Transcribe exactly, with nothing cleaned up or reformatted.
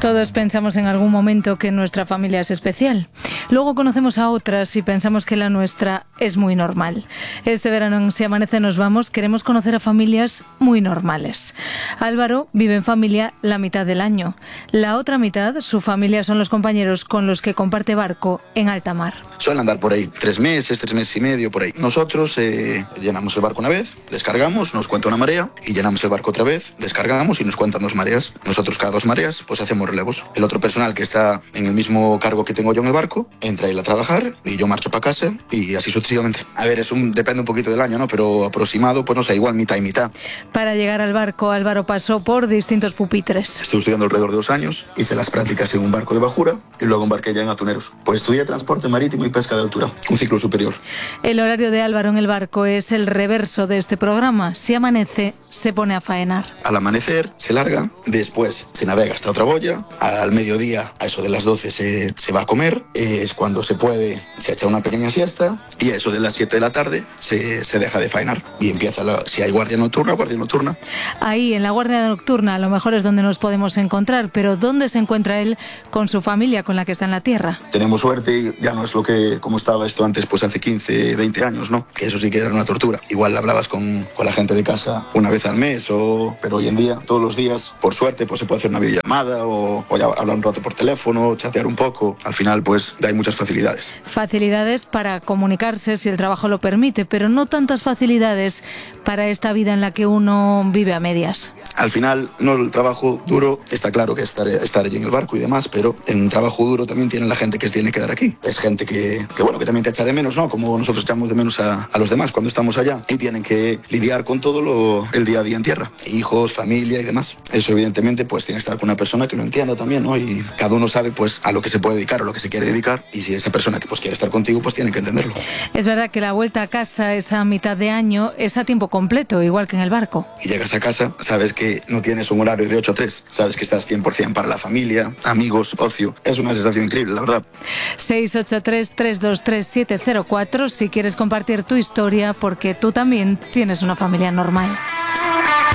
Todos pensamos en algún momento que nuestra familia es especial. Luego conocemos a otras y pensamos que la nuestra es muy normal. Este verano en Si Amanece Nos Vamos queremos conocer a familias muy normales. Álvaro vive en familia la mitad del año. La otra mitad, su familia, son los compañeros con los que comparte barco en alta mar. Suelen andar por ahí tres meses, tres meses y medio, por ahí. Nosotros eh, llenamos el barco una vez, descargamos, nos cuenta una marea y llenamos el barco otra vez, descargamos y nos cuentan dos mareas. Nosotros cada dos mareas pues hacemos relevos. El otro personal que está en el mismo cargo que tengo yo en el barco entra él a trabajar y yo marcho para casa y así sucesivamente. A ver, es un, depende un poquito del año, ¿no? Pero aproximado, pues no sé, igual mitad y mitad. Para llegar al barco, Álvaro pasó por distintos pupitres. Estuve estudiando alrededor de dos años, hice las prácticas en un barco de bajura y luego embarqué ya en atuneros. Pues estudié transporte marítimo y pesca de altura, un ciclo superior. El horario de Álvaro en el barco es el reverso de este programa. Si amanece, se pone a faenar. Al amanecer se larga, después se navega hasta otra boya, al mediodía, a eso de las doce, se, se va a comer, es cuando se puede, se echa una pequeña siesta y a eso de las siete de la tarde se, se deja de faenar y empieza, la, si hay guardia nocturna, guardia nocturna. Ahí, en la guardia nocturna, a lo mejor es donde nos podemos encontrar, pero ¿dónde se encuentra él con su familia con la que está en la tierra? Tenemos suerte y ya no es lo que, como estaba esto antes, pues hace quince, veinte años, ¿no? Que eso sí que era una tortura. Igual hablabas con, con la gente de casa una vez al mes, o, pero hoy en día, todos los días, por suerte, pues se puede hacer una videollamada o, o ya hablar un rato por teléfono, chatear un poco. Al final, pues, hay muchas facilidades. Facilidades para comunicarse si el trabajo lo permite, pero no tantas facilidades para esta vida en la que uno vive a medias. Al final, no, el trabajo duro, está claro que estar, estar allí en el barco y demás, pero en un trabajo duro también tiene la gente que se tiene que quedar aquí. Es gente que, que bueno, que también te echa de menos, ¿no? Como nosotros echamos de menos a, a los demás cuando estamos allá y tienen que lidiar con todo lo, el día a día en tierra. Hijos, familia y demás. Eso, evidentemente, pues tiene que estar con una persona que lo entienda también, ¿no? Y cada uno sabe, pues, a lo que se puede dedicar o lo que se quiere dedicar. Y si esa persona que, pues, quiere estar contigo, pues tiene que entenderlo. Es verdad que la vuelta a casa, esa mitad de año, es a tiempo completo, igual que en el barco. Y llegas a casa, sabes que no tienes un horario de ocho a tres. Sabes que estás cien por ciento para la familia, amigos, ocio. Es una sensación increíble, la verdad. seis ocho tres, tres dos tres, siete cero cuatro si quieres compartir tu historia, porque tú también tienes una familia normal.